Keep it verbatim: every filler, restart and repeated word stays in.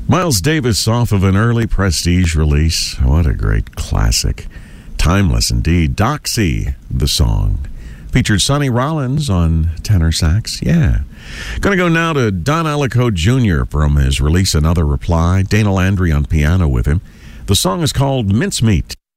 Miles Davis off of an early Prestige release. What a great classic. Timeless indeed. Doxy, the song. Featured Sonny Rollins on tenor sax. Yeah. Gonna go now to Don Ellicoat Junior from his release Another Reply. Dana Landry on piano with him. The song is called Mincemeat.